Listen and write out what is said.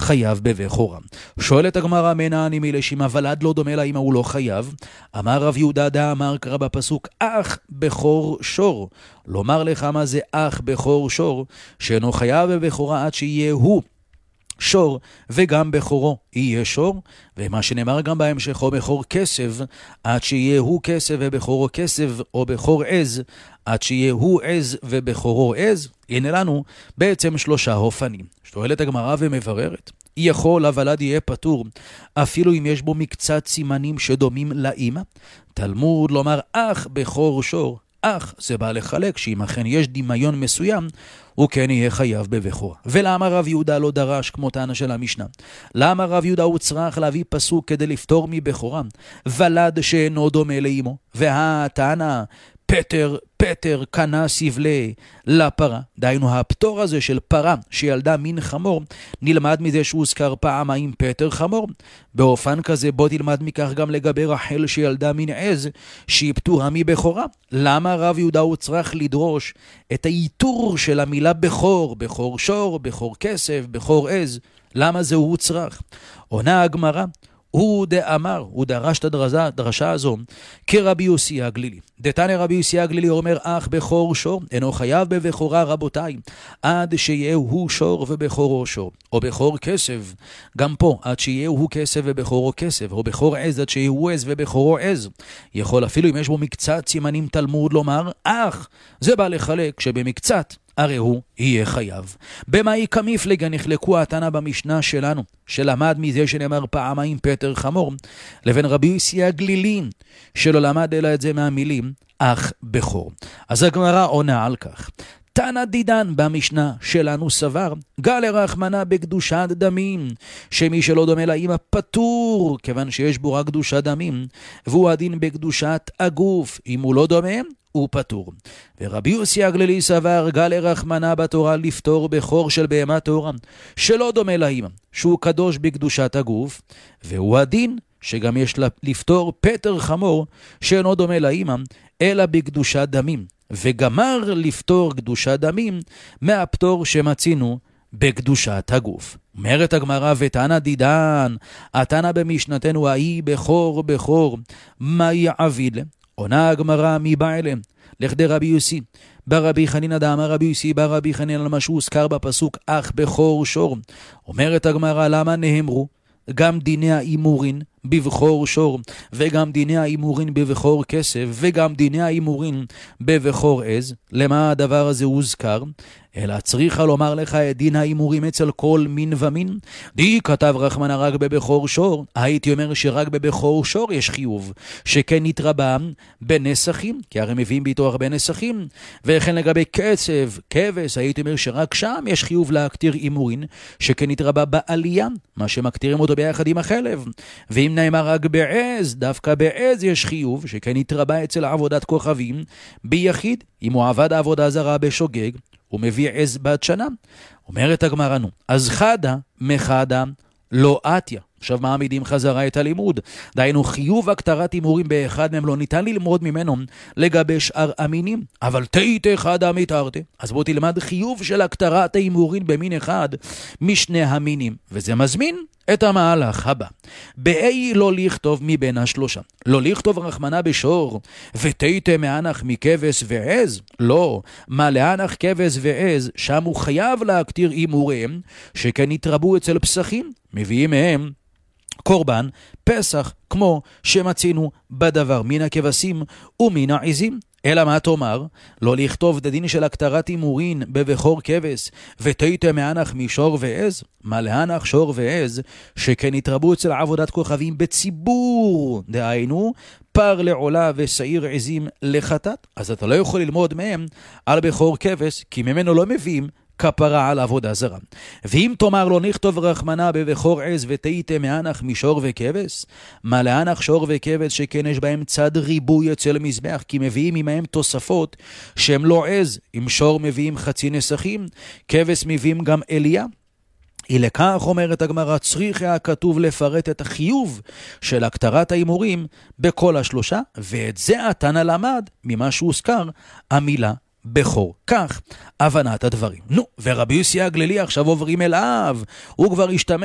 חייב בבכורה. שואלת הגמרא מנה אני מלשימה ולד לא דומה לאמא הוא לא חייב. אמר רב יהודה דאמר קרא בפסוק אח בכור שור. לומר לך מה זה אח בכור שור? שאינו חייב בבכורה עד שיהיה הוא שור וגם בכורו יהיה שור, ומה שנאמר גם בהמשך או בכור כסב עד שיהיה הוא כסב ובכורו כסב, או בכור עז עד שיהיה הוא עז ובכורו עז. הנה לנו בעצם שלושה אופנים. שואלת הגמרא ומבררת, יכול הוולד יהיה פטור אפילו אם יש בו מקצת סימנים שדומים לאמא? תלמוד לומר אח בכור שור, אח זה בא לחלק שאם אכן יש דמיון מסוים הוא כן יהיה חייב בבכורה. ולמה רב יהודה לא דרש כמו טענה של המשנה? למה רב יהודה הוא צריך להביא פסוק כדי לפתור מבכורה? ולד שאינו דומה לאמו, והטענה פטר קנה סבלה לפרה, דהיינו הפטור הזה של פרה שילדה מין חמור נלמד מזה שהוזכר פעמיים פטר חמור. באופן כזה בוא תלמד מכך גם לגבי רחל שילדה מין עז שהיא פטורה מבכורה. למה רב יהודה הוא צריך לדרוש את האיתור של המילה בכור, בכור שור, בכור כסף, בכור עז? למה זה הוא צריך? עונה הגמרא, הוא דאמר, הוא דרש את הדרשה הזו כרבי יוסי הגלילי. דתנא רבי יוסי הגלילי אומר אח בכור שור אינו חייב בבכורה רבותיי עד שיהיה הוא שור ובכורו שור, או בכור כסף גם פה עד שיהיה הוא כסף ובכורו כסף, או בכור עז עד שיהיה הוא עז ובכורו עז. יכול אפילו אם יש בו מקצת סימנים תלמוד לומר אח זה בא לחלק שבמקצת הרי הוא יהיה חייב. במאי כמפלגה נחלקו התנא במשנה שלנו שלמד מזה שנאמר פעמיים פטר חמור, לבין רבי יוסי הגלילי שלא למד אלא את זה מהמילים אח בכור. אז הגמרא עונה על כך, תנא דידן במשנה שלנו סבר גל רחמנא בקדושת דמים, שמי שלא דומה לאמא פטור כיוון שיש בו רק קדושת דמים, והוא הדין בקדושת הגוף, אם הוא לא דומה הוא פטור. ורבי יוסי הגלילי סבר גל רחמנא בתורה לפטור בכור של בהמה טהורה שלא דומה לאמא, שהוא קדוש בקדושת הגוף, והוא הדין שגם יש לפטור פטר חמור שאינו דומה לאמא אלא בקדושת דמים, וגמר לפטור קדושת דמים מהפטור שמצינו בקדושת הגוף. אומרת הגמרא ותנא דידן, התנא במשנתנו ההיא בכור מה יעביד? עונה הגמרא מי בא אליהם? לכדי רבי יוסי ברבי חנינא דאמר רבי יוסי ברבי חנינא על מה שהוזכר בפסוק אח בכור שור. אומרת הגמרא למה נאמרו גם דיני האימורין בבכור שור וגם דיני האימורין בבכור כסף וגם דיני האימורין בבכור עז? למה הדבר הזה הוזכר? אלא צריכה לומר לך את דין האימורים אצל כל מין ומין. די כתב רחמנא רק בבכור שור, הייתי אומר שרק בבכור שור יש חיוב שכן נתרבה בנסחים, כי הרי מביאים ביתו הרבה נסחים, וכן לגבי קצב, כבש, הייתי אומר שרק שם יש חיוב להקטיר אימורין שכן נתרבה בעלייה, מה שמקטירים אותו ביחד עם החלב. ואם נאמר רק בעז, דווקא בעז יש חיוב שכן נתרבה אצל עבודת כוכבים ביחיד, אם הוא עבד עבודה זרה בשוגג הוא מביא עז בת שנה. אומרת הגמרא נו, אז חדה מחדה לא עתיה. עכשיו מעמידים חזרה את הלימוד, דהיינו חיוב הקטרת אימורים באחד מהם לא ניתן ללמוד ממנו לגבי שאר המינים, אבל תית אחד המתארתי, אז בוא תלמד חיוב של הקטרת האימורים במין אחד משני המינים, וזה מזמין את המהלך הבא. באי לא לכתוב מבין השלושה, לא לכתוב רחמנא בשור ותית מענך מכבש ועז, לא, מה לענך כבש ועז שם הוא חייב להקטיר אימוריהם שכן יתרבו אצל פסחים, מביאים מהם קורבן פסח כמו שמצינו בדבר מן הכבשים ומן העזים. אלא מה תאמר? לא לכתוב דדין של הקטרת אימורין בבכור כבש ותית מענך משור ועז? מה לענך שור ועז שכן יתרבו אצל עבודת כוכבים בציבור, דהיינו פר לעולה ושעיר עזים לחטאת. אז אתה לא יכול ללמוד מהם על בכור כבש כי ממנו לא מביאים כפרה על עבודה זרה. ואם תאמר לא נכתוב רחמנא בבכור עז ותית מענך משור וכבש, מה לענך שור וכבש שכן יש בהם צד ריבוי אצל מזבח, כי מביאים עמהם תוספות שהם לא עז, עם שור מביאים חצי נסכים, כבש מביאים גם אליה. לכך אומרת הגמרא צריך היה כתוב לפרט את החיוב של הקטרת האימורים בכל השלושה, ואת זה התנא למד ממה שהוזכר המילה בכור. כך הבנת הדברים. נו, ורבי יוסי הגלילי עכשיו עוברים אליו, הוא כבר השתמש